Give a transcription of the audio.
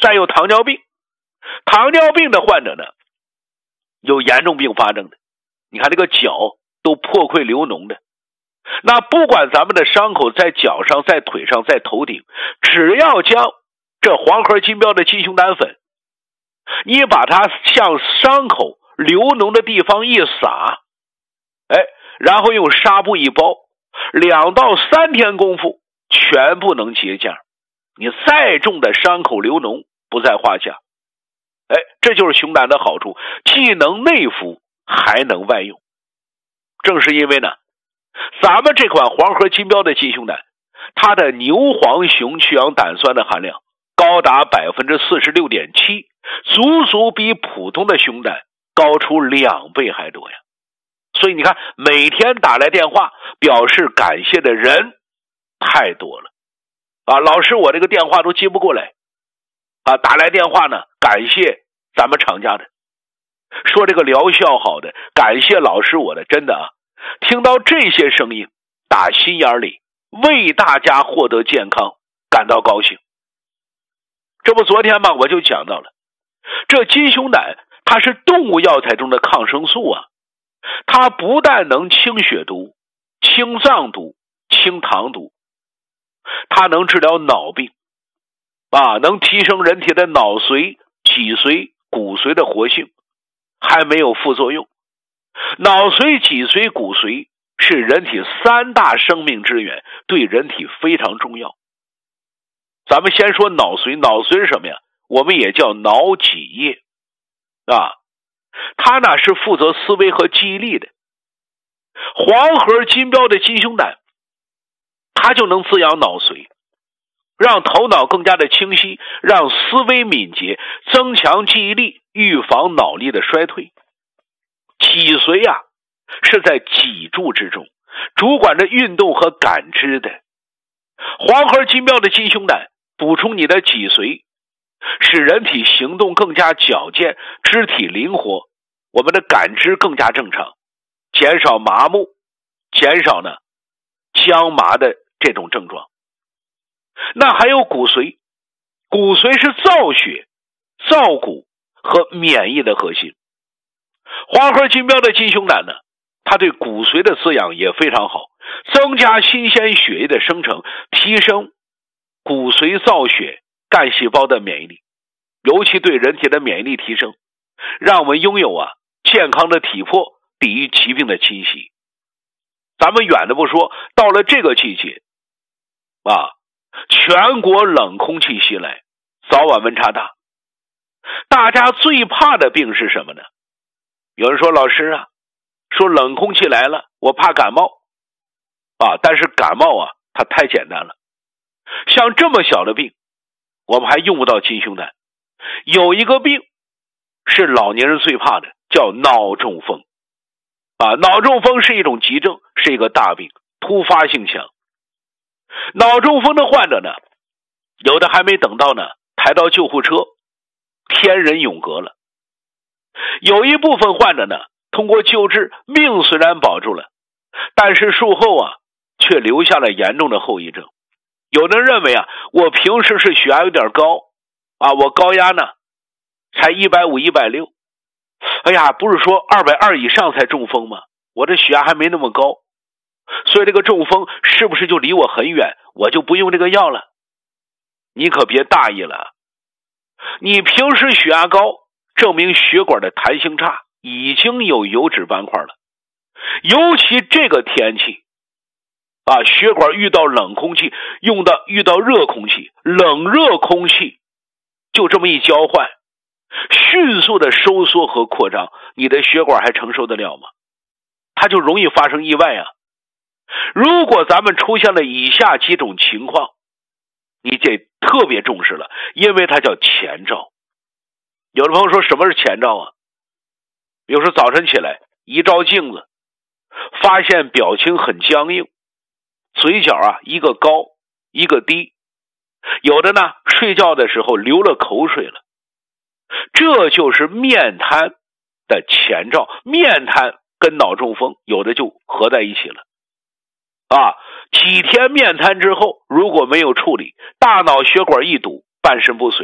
再有糖尿病。糖尿病的患者呢，有严重并发症的，你看这个脚都破溃流脓的。那不管咱们的伤口在脚上、在腿上、在头顶，只要将这黄褐金标的鸡胸胆粉，你把它向伤口流脓的地方一撒，然后用纱布一包，2到3天功夫全部能结痂，你再重的伤口流脓不在话下。这就是熊胆的好处，既能内服还能外用。正是因为呢，咱们这款黄褐金标的鸡胸胆，它的牛黄熊去氧胆酸的含量高达 46.7%， 足比普通的熊胆高出2倍还多呀。所以你看，每天打来电话表示感谢的人太多了老师我这个电话都接不过来打来电话呢，感谢咱们厂家的，说这个疗效好的，感谢老师我的，真的听到这些声音，打心眼里为大家获得健康感到高兴。这不昨天嘛，我就讲到了，这鸡胸胆它是动物药材中的抗生素它不但能清血毒、清脏毒、清糖毒，它能治疗脑病能提升人体的脑髓、脊髓、骨髓的活性，还没有副作用。脑髓、脊髓、骨髓是人体3大生命之源，对人体非常重要。咱们先说脑髓，脑髓是什么呀？我们也叫脑脊液它呢是负责思维和记忆力的。黄褐金标的鸡胸胆，它就能滋养脑髓，让头脑更加的清晰，让思维敏捷，增强记忆力，预防脑力的衰退。脊髓是在脊柱之中，主管着运动和感知的。黄褐金标的鸡胸胆补充你的脊髓，使人体行动更加矫健，肢体灵活，我们的感知更加正常，减少麻木，减少呢僵麻的这种症状。那还有骨髓，骨髓是造血、造骨和免疫的核心。黄褐金标的鸡胸胆呢，它对骨髓的滋养也非常好，增加新鲜血液的生成，提升骨髓造血干细胞的免疫力，尤其对人体的免疫力提升，让我们拥有健康的体魄，抵御疾病的侵袭。咱们远的不说，到了这个季节全国冷空气袭来，早晚温差大，大家最怕的病是什么呢？有人说老师说冷空气来了，我怕感冒但是感冒它太简单了，像这么小的病我们还用不到鸡胸胆。有一个病是老年人最怕的，叫脑中风脑中风是一种急症，是一个大病，突发性强。脑中风的患者呢，有的还没等到呢抬到救护车，天人永隔了。有一部分患者呢，通过救治，命虽然保住了，但是术后却留下了严重的后遗症。有人认为我平时是血压有点高我高压呢才150、160，不是说220以上才中风吗？我这血压还没那么高，所以这个中风是不是就离我很远，我就不用这个药了？你可别大意了，你平时血压高，证明血管的弹性差，已经有油脂斑块了。尤其这个天气血管遇到冷空气，遇到热空气，冷热空气就这么一交换，迅速的收缩和扩张，你的血管还承受得了吗？它就容易发生意外如果咱们出现了以下几种情况，你得特别重视了，因为它叫前兆。有的朋友说什么是前兆比如说早晨起来一照镜子，发现表情很僵硬，嘴角一个高一个低，有的呢睡觉的时候流了口水了，这就是面瘫的前兆。面瘫跟脑中风有的就合在一起了几天面瘫之后，如果没有处理，大脑血管一堵，半身不遂。